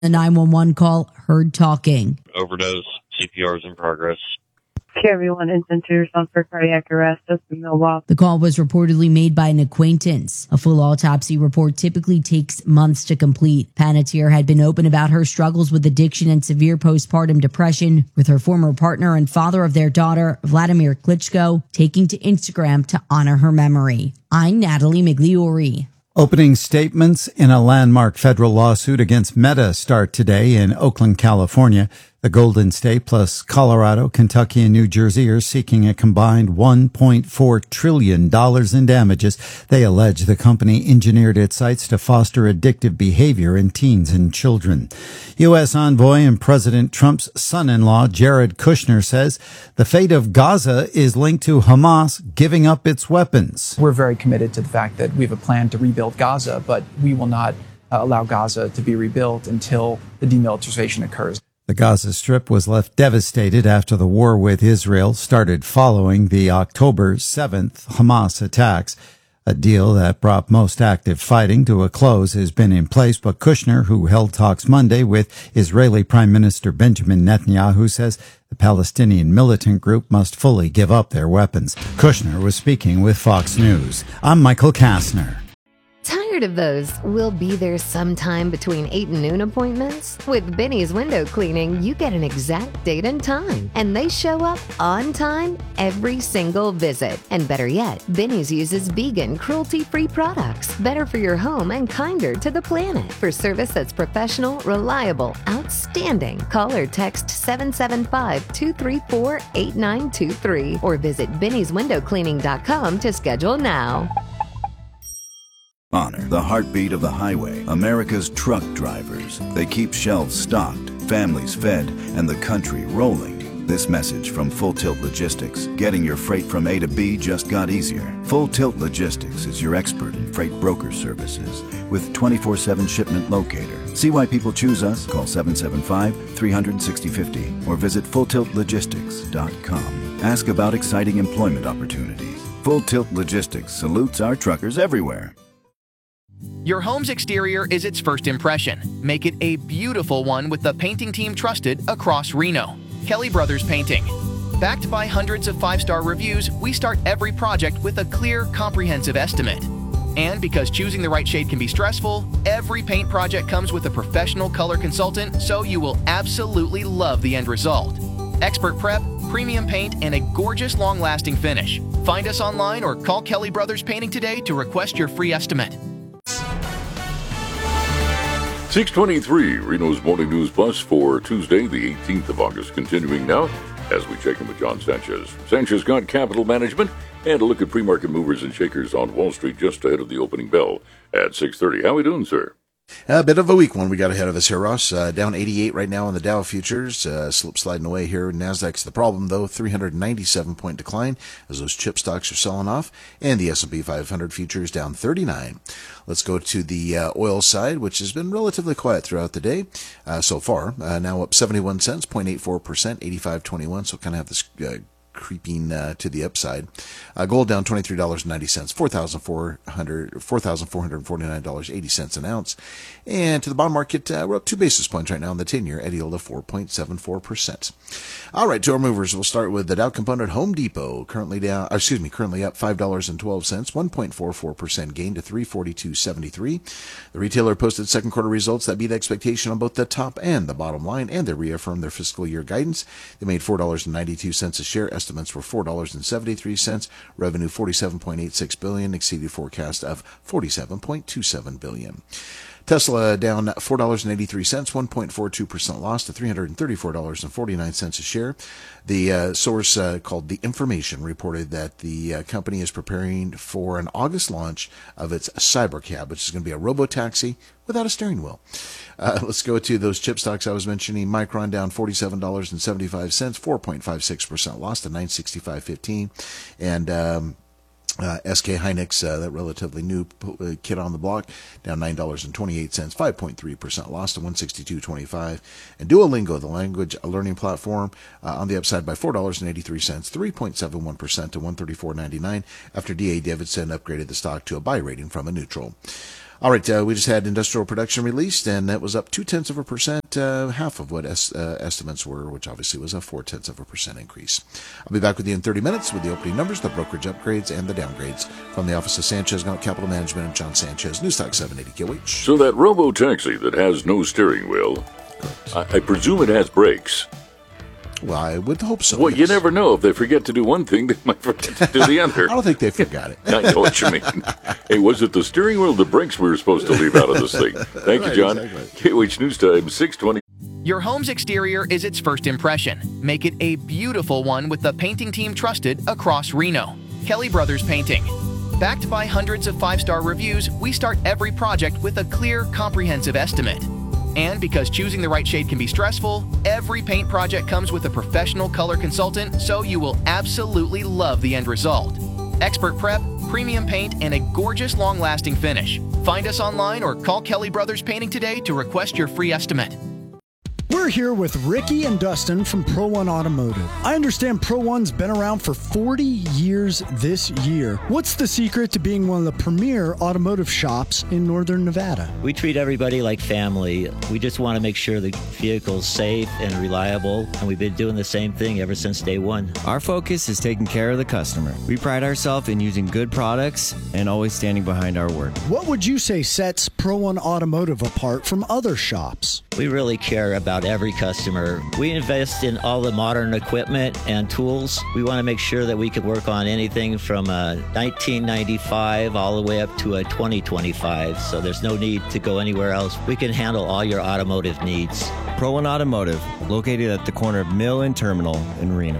The 911 call heard talking. Overdose. CPR is in progress. Everyone incident to response for cardiac arrest. Just the Milwaukee. The call was reportedly made by an acquaintance. A full autopsy report typically takes months to complete. Panettiere had been open about her struggles with addiction and severe postpartum depression, with her former partner and father of their daughter, Vladimir Klitschko, taking to Instagram to honor her memory. I'm Natalie Migliori. Opening statements in a landmark federal lawsuit against Meta start today in Oakland, California. The Golden State plus Colorado, Kentucky, and New Jersey are seeking a combined $1.4 trillion in damages. They allege the company engineered its sites to foster addictive behavior in teens and children. U.S. envoy and President Trump's son-in-law, Jared Kushner, says the fate of Gaza is linked to Hamas giving up its weapons. We're very committed to the fact that we have a plan to rebuild Gaza, but we will not allow Gaza to be rebuilt until the demilitarization occurs. The Gaza Strip was left devastated after the war with Israel started following the October 7th Hamas attacks. A deal that brought most active fighting to a close has been in place, but Kushner, who held talks Monday with Israeli Prime Minister Benjamin Netanyahu, says the Palestinian militant group must fully give up their weapons. Kushner was speaking with Fox News. I'm Michael Kastner. Tired of those "we'll be there sometime between 8 and noon" appointments? With Benny's Window Cleaning, you get an exact date and time, and they show up on time every single visit. And better yet, Benny's uses vegan, cruelty-free products, better for your home and kinder to the planet. For service that's professional, reliable, outstanding, call or text 775-234-8923 or visit bennyswindowcleaning.com to schedule now. Honor, the heartbeat of the highway, America's truck drivers. They keep shelves stocked, families fed, and the country rolling. This message from Full Tilt Logistics. Getting your freight from A to B just got easier. Full Tilt Logistics is your expert in freight broker services with 24/7 shipment locator. See why people choose us? Call 775-300-6050 or visit FullTiltLogistics.com. Ask about exciting employment opportunities. Full Tilt Logistics salutes our truckers everywhere. Your home's exterior is its first impression. Make it a beautiful one with the painting team trusted across Reno. Kelly Brothers Painting. Backed by hundreds of 5-star reviews, we start every project with a clear, comprehensive estimate. And because choosing the right shade can be stressful, every paint project comes with a professional color consultant, so you will absolutely love the end result. Expert prep, premium paint, and a gorgeous, long-lasting finish. Find us online or call Kelly Brothers Painting today to request your free estimate. 623, Reno's Morning News Plus for Tuesday, the 18th of August. Continuing now as we check in with John Sanchez. Sanchez got capital management and a look at pre-market movers and shakers on Wall Street just ahead of the opening bell at 6:30. How are we doing, sir? A bit of a weak one we got ahead of us here, Ross. Down 88 right now on the Dow futures. Slip sliding away here. NASDAQ's the problem, though. 397-point decline as those chip stocks are selling off. And the S&P 500 futures down 39. Let's go to the oil side, which has been relatively quiet throughout the day so far. Now up 71 cents, 0.84%, 85.21. So kind of have this creeping to the upside. Gold down $23.90, $4,449.80 an ounce. And to the bond market, we're up 2 basis points right now on the 10-year at a yield of 4.74%. All right, to our movers, we'll start with the Dow component. Home Depot currently up $5.12, 1.44% gain to 342.73. The retailer posted second quarter results that beat expectation on both the top and the bottom line, and they reaffirmed their fiscal year guidance. They made $4.92 a share. Estimates were $4.73. Revenue $47.86 billion, exceeded forecast of $47.27 billion. Tesla down $4.83, 1.42% loss to $334.49 a share. The source called The Information reported that the company is preparing for an August launch of its Cybercab, which is going to be a robo-taxi without a steering wheel. Let's go to those chip stocks I was mentioning. Micron down $47.75, 4.56% loss to $965.15. And SK Hynix, that relatively new kid on the block, down $9.28, 5.3% loss to $162.25. And Duolingo, the language learning platform, on the upside by $4.83, 3.71% to $134.99 after D.A. Davidson upgraded the stock to a buy rating from a neutral. All right, we just had industrial production released, and that was up 0.2%, half of what estimates were, which obviously was a 0.4% increase. I'll be back with you in 30 minutes with the opening numbers, the brokerage upgrades, and the downgrades from the office of Sanchez Gaunt Capital Management and John Sanchez, Newstalk 780 KOH. So that robo-taxi that has no steering wheel, I presume it has brakes. Well, I would hope so. Well, yes. You never know. If they forget to do one thing, they might forget to do the other. I don't think they forgot it. I know what you mean. Hey, was it the steering wheel or the brakes we were supposed to leave out of this thing? Thank you, John. Exactly. KOH News Time, 6:20. Your home's exterior is its first impression. Make it a beautiful one with the painting team trusted across Reno. Kelly Brothers Painting. Backed by hundreds of 5-star reviews, we start every project with a clear, comprehensive estimate. And because choosing the right shade can be stressful, every paint project comes with a professional color consultant, so you will absolutely love the end result. Expert prep, premium paint, and a gorgeous long-lasting finish. Find us online or call Kelly Brothers Painting today to request your free estimate. We're here with Ricky and Dustin from Pro One Automotive. I understand Pro One's been around for 40 years this year. What's the secret to being one of the premier automotive shops in Northern Nevada? We treat everybody like family. We just want to make sure the vehicle's safe and reliable, and we've been doing the same thing ever since day one. Our focus is taking care of the customer. We pride ourselves in using good products and always standing behind our word. What would you say sets Pro One Automotive apart from other shops? We really care about every customer. We invest in all the modern equipment and tools. We want to make sure that we can work on anything from a 1995 all the way up to a 2025, so there's no need to go anywhere else. We can handle all your automotive needs. Pro One Automotive, located at the corner of Mill and Terminal in Reno.